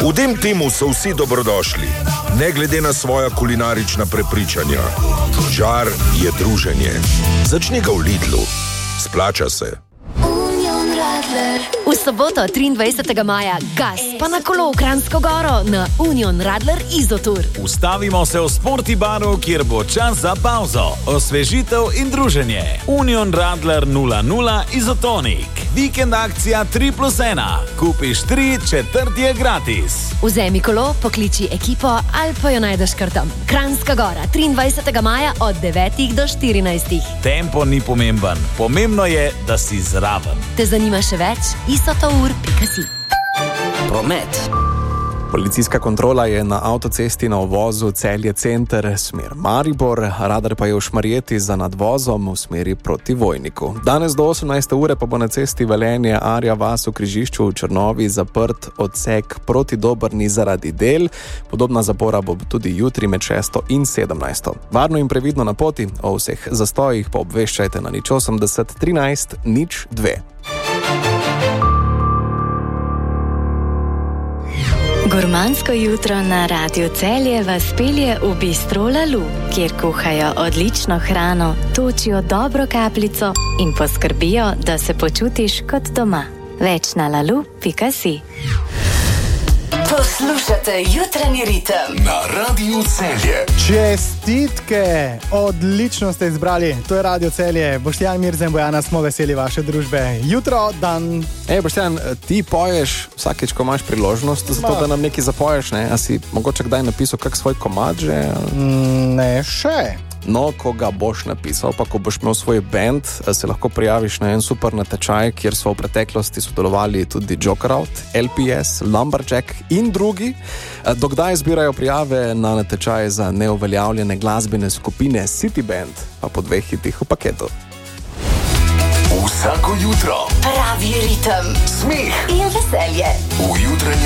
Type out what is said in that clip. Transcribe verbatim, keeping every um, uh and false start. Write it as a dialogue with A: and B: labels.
A: V tem timu so vsi dobrodošli, ne glede na svoja kulinarična prepričanja. Žar je druženje. Začni ga v Lidlu. Splača se.
B: V soboto triindvajsetega maja gas pa na kolo v Kranjsko Goro na Union Radler Izotour.
C: Ustavimo se v Sporti baru, kjer bo čas za pauzo, osvežitev in druženje. Union Radler nula nula Izotonik. Vikend akcija tri plus ena. Kupiš tri, četrt je gratis.
B: Vzemi kolo, pokliči ekipo ali pa jo najdeš kar tam. Kranjska Gora, triindvajsetega maja od devetih do štirinajstih.
C: Tempo ni pomemben, pomembno je, da si zraven.
B: Te zanima še več? izotour pika si.
D: Promet.
E: Policijska kontrola je na avtocesti na uvozu Celje center smer Maribor, radar pa je v Šmarjeti za nadvozom v smeri proti Vojniku. Danes do osemnajste ure pa bo na cesti Velenje Arja vas v križišču v Črnovi zaprt odsek proti Dobrni zaradi del. Podobna zapora bo tudi jutri med šesto in sedemnajsto. Varno in previdno na poti, o vseh zastojih pa obveščajte na nič osemdeset trinajst nič dve.
F: Gurmansko jutro na Radiu Celje vas pelje v Bistro Lalu, kjer kuhajo odlično hrano, točijo dobro kapljico in poskrbijo, da se počutiš kot doma. Več na lalu pika si.
G: Poslušate jutranji ritem
H: na Radiu Celje.
I: Čestitke! Odlično ste izbrali. To je Radio Celje. Boštjan, Mirza in Bojana, smo veseli vaše družbe. Jutro, dan...
E: Ej, Boštjan, ti poješ vsakeč, ko imaš priložnost, zato da nam nekaj zapoješ, ne? A si mogoče kdaj napisal kak svoj komad že?
I: Mm, ne, še.
E: No, ko ga boš napisal, pa ko boš imel svoj band, se lahko prijaviš na en super natečaj, kjer so v preteklosti sodelovali tudi Jokerout, L P S, Lumberjack in drugi. Dokdaj zbirajo prijave na natečaj za neuveljavljene glasbene skupine City Band, pa po dveh hitih v paketu.
H: Vsako jutro
G: pravi ritem,
H: smeh
G: in veselje
H: v jutranji